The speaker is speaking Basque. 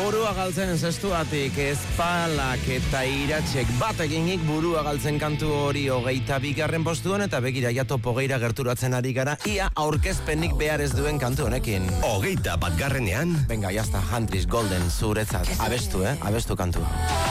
burua galtzen zestuatik, ezpalak eta iratsek bat eginik burua galtzen kantu hori 22. postuan, eta begira ja top 20 gerturatzen ari gara, ia aurkezpenik behar ez duen kantu honekin. 21. Venga, jazta, Huntress Golden zuretzat, abestu kantua.